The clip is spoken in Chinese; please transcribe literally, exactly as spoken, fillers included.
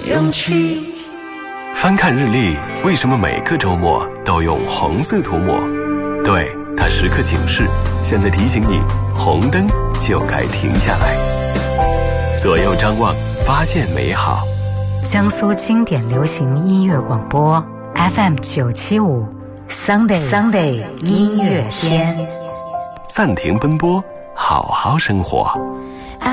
勇气。 翻看日历，为什么每个周末都用红色涂抹？对，它时刻警示，现在提醒你，红灯就该停下来。左右张望，发现美好。 江苏经典流行音乐广播 F M 九七五 Sunday Sunday 音乐天。 暂停奔波，好好生活。